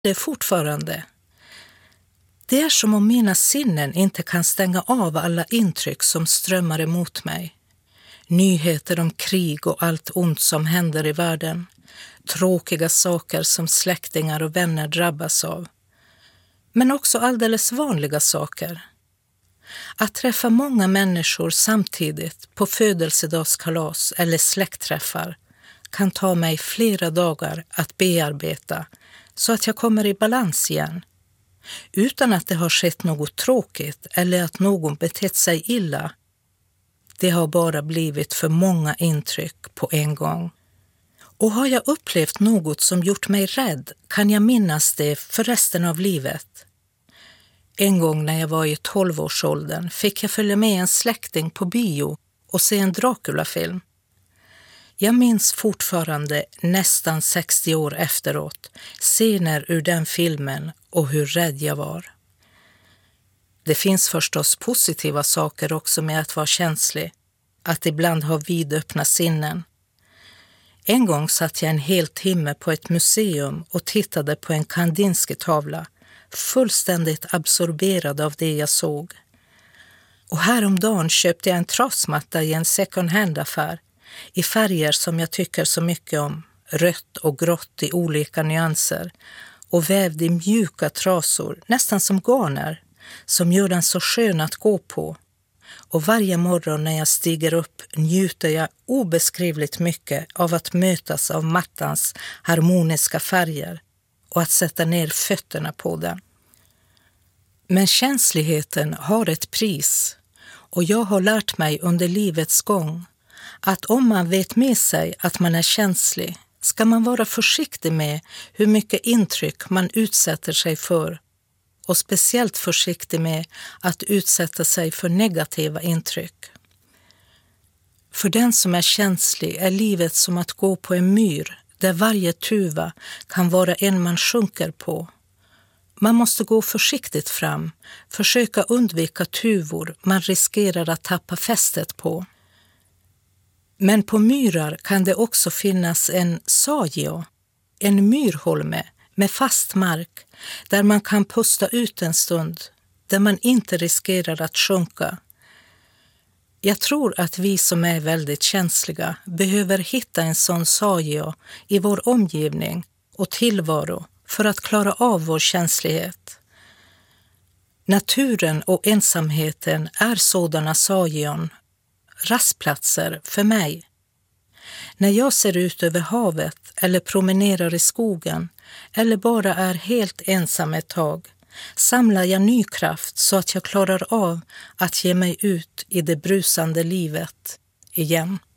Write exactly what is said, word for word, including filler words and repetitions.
Det är fortfarande. Det är som om mina sinnen inte kan stänga av alla intryck som strömmar emot mig. Nyheter om krig och allt ont som händer i världen. Tråkiga saker som släktingar och vänner drabbas av. Men också alldeles vanliga saker. Att träffa många människor samtidigt på födelsedagskalas eller släktträffar kan ta mig flera dagar att bearbeta så att jag kommer i balans igen. Utan att det har skett något tråkigt eller att någon betett sig illa. Det har bara blivit för många intryck på en gång. Och har jag upplevt något som gjort mig rädd kan jag minnas det för resten av livet. En gång när jag var i tolvårsåldern fick jag följa med en släkting på bio och se en Dracula-film. Jag minns fortfarande nästan sextio år efteråt scener ur den filmen och hur rädd jag var. Det finns förstås positiva saker också med att vara känslig, att ibland ha vidöppna sinnen. En gång satt jag en hel timme på ett museum och tittade på en Kandinsky-tavla, fullständigt absorberad av det jag såg. Och häromdagen köpte jag en trasmatta i en second hand-affär i färger som jag tycker så mycket om, rött och grått i olika nyanser och vävd i mjuka trasor, nästan som garner, som gör den så skön att gå på. Och varje morgon när jag stiger upp njuter jag obeskrivligt mycket av att mötas av mattans harmoniska färger och att sätta ner fötterna på den. Men känsligheten har ett pris och jag har lärt mig under livets gång att om man vet med sig att man är känslig ska man vara försiktig med hur mycket intryck man utsätter sig för och speciellt försiktig med att utsätta sig för negativa intryck. För den som är känslig är livet som att gå på en myr där varje tuva kan vara en man sjunker på. Man måste gå försiktigt fram, försöka undvika tuvor man riskerar att tappa fästet på. Men på myrar kan det också finnas en sagio, en myrholme med fast mark där man kan pusta ut en stund, där man inte riskerar att sjunka. Jag tror att vi som är väldigt känsliga behöver hitta en sån sagio i vår omgivning och tillvaro för att klara av vår känslighet. Naturen och ensamheten är sådana sagion, rastplatser för mig. När jag ser ut över havet eller promenerar i skogen eller bara är helt ensam ett tag samlar jag ny kraft så att jag klarar av att ge mig ut i det brusande livet igen.